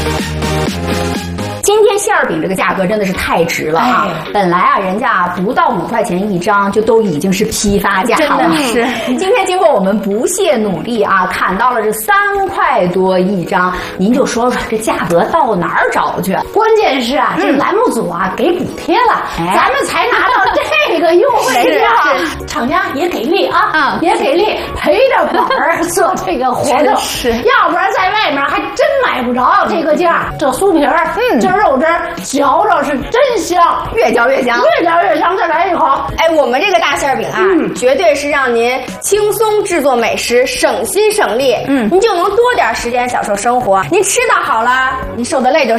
今天馅儿饼这个价格真的是太值了啊！本来啊，人家不到5块钱一张，就都已经是批发价了。 真的是， 今天经过我们不懈努力啊，砍到了这3块多一张。您就说说这价格到哪儿找去？ 关键是啊，这栏目组啊给补贴了，咱们才拿到这个优惠价。厂家也给力啊，也给力，赔着本儿做这个活动，要不然在外面还真买不着这个价。这酥皮儿，这肉汁儿，嚼着是真香， 越嚼越香， 越嚼越香。再来一口， 哎，我们这个大馅饼啊，绝对是让您轻松制作美食，省心省力。您就能多点时间享受生活。您吃的好了，您受的累就